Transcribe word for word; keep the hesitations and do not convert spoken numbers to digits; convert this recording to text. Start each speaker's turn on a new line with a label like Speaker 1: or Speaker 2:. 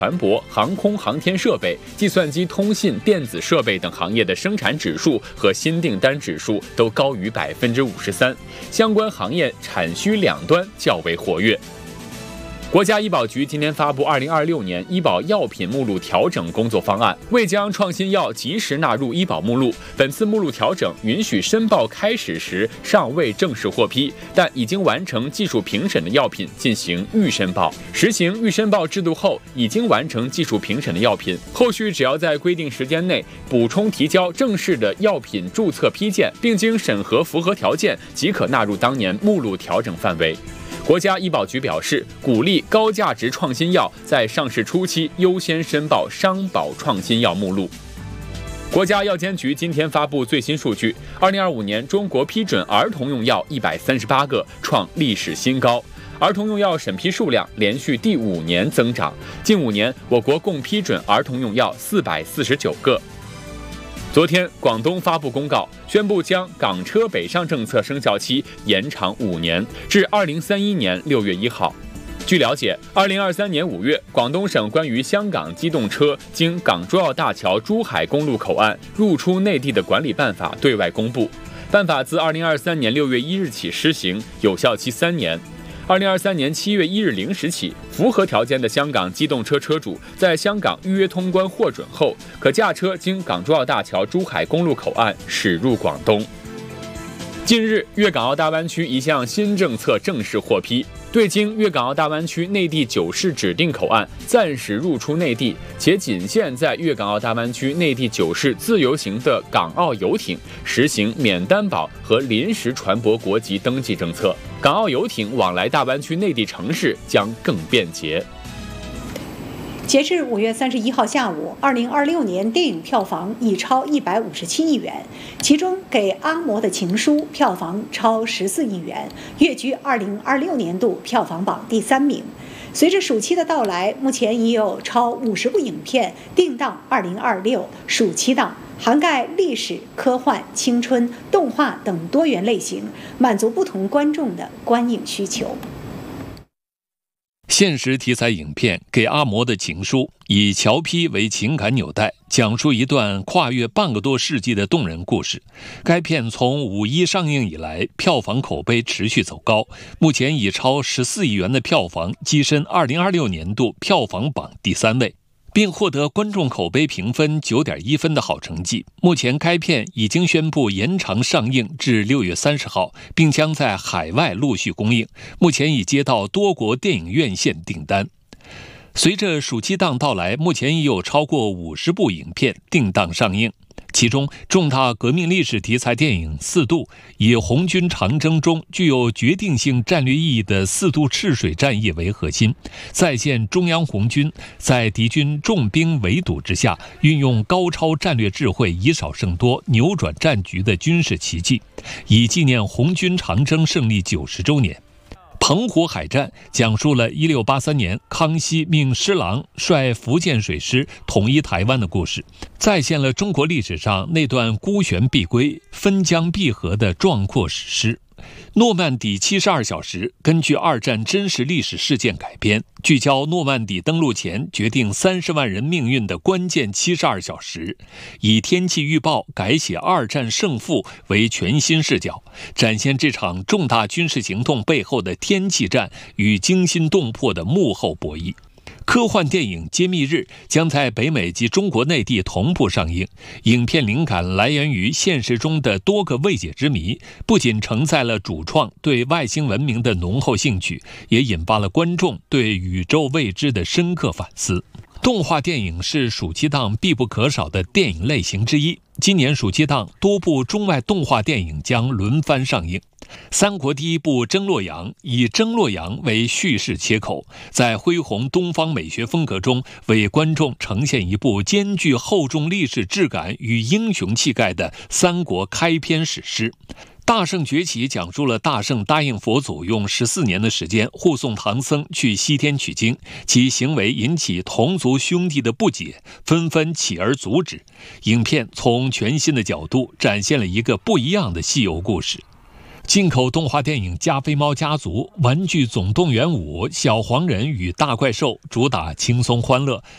Speaker 1: 船舶、航空航天设备、计算机通信、电子设备等行业的生产指数和新订单指数都高于百分之五十三，相关行业产需两端较为活跃。国家医保局今天发布二零二六年医保药品目录调整工作方案，为将创新药及时纳入医保目录，本次目录调整允许申报开始时尚未正式获批，但已经完成技术评审的药品进行预申报。实行预申报制度后，已经完成技术评审的药品，后续只要在规定时间内补充提交正式的药品注册批件，并经审核符合条件，即可纳入当年目录调整范围。国家医保局表示，鼓励高价值创新药在上市初期优先申报商保创新药目录。国家药监局今天发布最新数据，二零二五年中国批准儿童用药一百三十八个，创历史新高。儿童用药审批数量连续第五年增长，近五年我国共批准儿童用药四百四十九个。昨天，广东发布公告，宣布将港车北上政策生效期延长五年，至二零三一年六月一号。据了解，二零二三年五月，广东省关于香港机动车经港珠澳大桥珠海公路口岸入出内地的管理办法对外公布。办法自二零二三年六月一日起施行，有效期三年。二零二三年七月一日零时起，符合条件的香港机动车车主在香港预约通关获准后，可驾车经港珠澳大桥珠海公路口岸驶入广东。近日，粤港澳大湾区一项新政策正式获批，对经粤港澳大湾区内地九市指定口岸暂时入出内地，且仅限在粤港澳大湾区内地九市自由行的港澳游艇，实行免担保和临时船舶国籍登记政策。港澳游艇往来大湾区内地城市将更便捷。
Speaker 2: 截至五月三十一号下午，二零二六年电影票房已超一百五十七亿元，其中《给阿嬷的情书》票房超十四亿元，跃居二零二六年度票房榜第三名。随着暑期的到来，目前已有超五十部影片定档二零二六暑期档，涵盖历史、科幻、青春、动画等多元类型，满足不同观众的观影需求。
Speaker 3: 现实题材影片《给阿嬷的情书》以乔坯为情感纽带，讲述一段跨越半个多世纪的动人故事。该片从五一上映以来，票房口碑持续走高，目前已超十四亿元的票房，跻身二零二六年度票房榜第三位，并获得观众口碑评分九点一分的好成绩。目前该片已经宣布延长上映至六月三十号，并将在海外陆续公映，目前已接到多国电影院线订单。随着暑期档到来，目前已有超过五十部影片定档上映。其中，重大革命历史题材电影《四渡》以红军长征中具有决定性战略意义的四渡赤水战役为核心，再现中央红军在敌军重兵围堵之下，运用高超战略智慧，以少胜多，扭转战局的军事奇迹，以纪念红军长征胜利九十周年。澎湖海战讲述了一六八三年康熙命施琅率福建水师统一台湾的故事，再现了中国历史上那段孤悬必归、分疆必合的壮阔史诗。诺曼底七十二小时根据二战真实历史事件改编，聚焦诺曼底登陆前决定三十万人命运的关键七十二小时，以天气预报改写二战胜负为全新视角，展现这场重大军事行动背后的天气战与惊心动魄的幕后博弈。科幻电影《揭秘日》将在北美及中国内地同步上映。影片灵感来源于现实中的多个未解之谜，不仅承载了主创对外星文明的浓厚兴趣，也引发了观众对宇宙未知的深刻反思。动画电影是暑期档必不可少的电影类型之一。今年暑期档多部中外动画电影将轮番上映。三国第一部《征洛阳》以征洛阳为叙事切口，在恢弘东方美学风格中，为观众呈现一部兼具厚重历史质感与英雄气概的三国开篇史诗。大圣崛起讲述了大圣答应佛祖用十四年的时间护送唐僧去西天取经，其行为引起同族兄弟的不解，纷纷起而阻止。影片从全新的角度展现了一个不一样的西游故事。进口动画电影《加菲猫家族》、《玩具总动员五》、《小黄人与大怪兽》主打轻松欢乐，